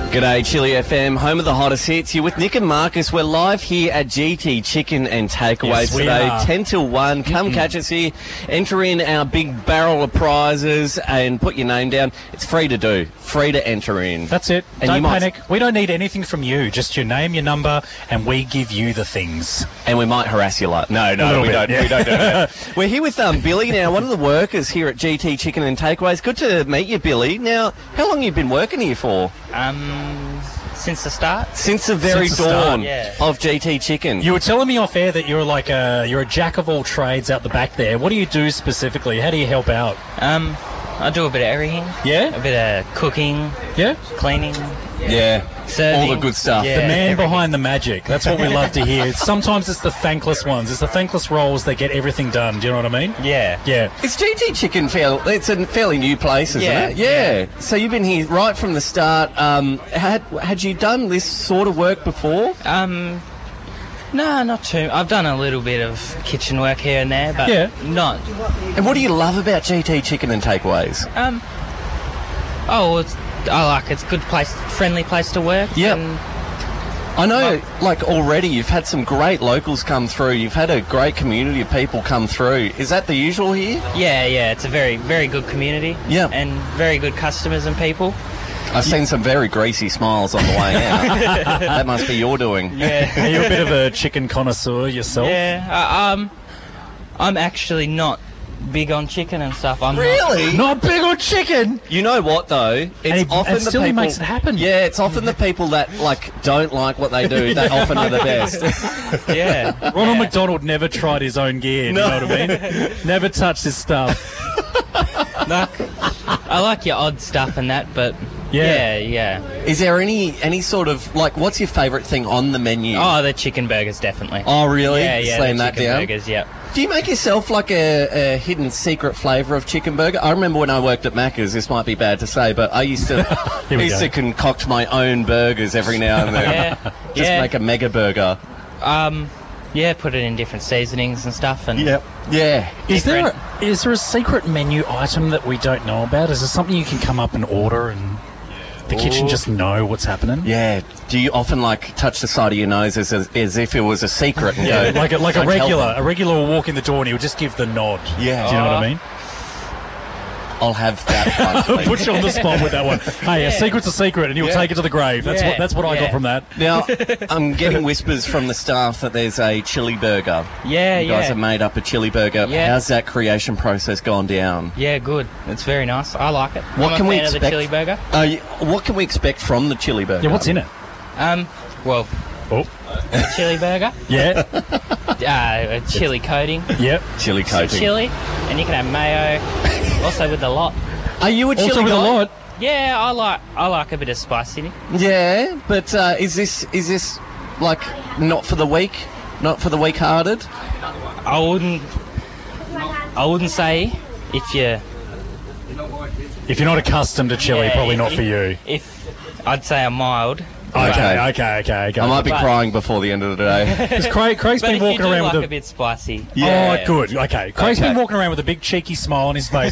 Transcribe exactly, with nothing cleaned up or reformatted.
G'day, Chili F M, home of the hottest hits. You're with Nick and Marcus. We're live here at G T Chicken and Takeaways Yes, we today, are. ten till one. Come mm-hmm. catch us here. Enter in our big barrel of prizes and put your name down. It's free to do, free to enter in. That's it. And don't you might- panic. We don't need anything from you. Just your name, your number, and we give you the things. And we might harass you like... No, no, little we bit, don't, yeah. we don't do that. We're here with um, Billy now, one of the workers here at G T Chicken and Takeaways. Good to meet you, Billy. Now, how long have you been working here for? Um, since the start. Since the very Since the start, dawn yeah. of G T Chicken. You were telling me off air that you're like a you're a jack of all trades out the back there. What do you do specifically? How do you help out? Um, I do a bit of everything. Yeah? A bit of cooking, Yeah? cleaning, Yeah, serving. all the good stuff. Yeah, The man everything. behind the magic. That's what we love to hear. It's, sometimes it's the thankless ones. It's the thankless roles that get everything done. Do you know what I mean? Yeah. Yeah. It's G T Chicken, fair, it's a fairly new place, isn't Yeah, it? Yeah. So you've been here right from the start. Um, had had you done this sort of work before? Um, no, not too. I've done a little bit of kitchen work here and there, but Yeah. not. And what do you love about G T Chicken and Takeaways? Um, oh, well, it's, I like it. It's a good place, friendly place to work. Yep. and- I know, like, already you've had some great locals come through. You've had a great community of people come through. Is that the usual here? Yeah, yeah. It's a very, very good community. Yeah. And very good customers and people. I've seen some very greasy smiles on the way out. That must be your doing. Yeah. Are you a bit of a chicken connoisseur yourself? Yeah, uh, um, I'm actually not big on chicken and stuff. I'm Really? Not big on chicken! You know what though? It's And he- often and the still he people. makes it happen. Yeah, it's often the people that like don't like what they do that often are the best. Not, yeah. Ronald yeah. McDonald never tried his own gear, you know what I mean? Never touched his stuff. Like, I like your odd stuff and that, but Yeah. yeah, yeah. Is there any any sort of like what's your favourite thing on the menu? Oh, the chicken burgers, definitely. Oh, really? yeah, yeah. Slaying the that chicken down. burgers, yep. Do you make yourself like a, a hidden secret flavour of chicken burger? I remember when I worked at Macca's. This might be bad to say, but I used to Here we used go. to concoct my own burgers every now and then. Yeah, Just yeah. make a mega burger. Um, yeah, put it in different seasonings and stuff, and Yeah. Is there, Different. a, is there a secret menu item that we don't know about? Is there something you can come up and order and the kitchen just know what's happening? Yeah. Do you often like touch the side of your nose as, as, as if it was a secret? And Yeah, go, like a, like a "Don't tell regular. them." A regular will walk in the door and he'll just give the nod. Yeah. Do you know what I mean? I'll have that one. please. Put you on the spot with that one. Hey, a secret's a secret, and you'll Yeah. take it to the grave. That's Yeah. what that's what I got Yeah. from that. Now, I'm getting whispers from the staff that there's a chili burger. yeah, You guys yeah. have made up a chili burger. Yeah. How's that creation process gone down? Yeah, good. It's very nice. I like it. What I'm can a we fan of the expect? chili burger. Uh, y- what can we expect from the chili burger? Yeah, what's in it? Um, well, Oh, a chili burger, yeah, uh, a chili coating, yep. Chili some coating. chili, and you can have mayo. Also with the lot. Are you a chili Also with a guy? lot. Yeah, I like I like a bit of spicy. Yeah, but uh, is this is this like not for the weak, not for the weak-hearted? I wouldn't I wouldn't say if you If you're not accustomed to chili, yeah, probably if- not for if- you. If I'd say I'm mild. Okay, okay, okay, okay. I might be But- crying before the end of the day. Because Craig, Craig's But been if you walking do around like with a a. bit spicy. Yeah. Oh, good. Okay. Craig's Okay. been walking around with a big cheeky smile on his face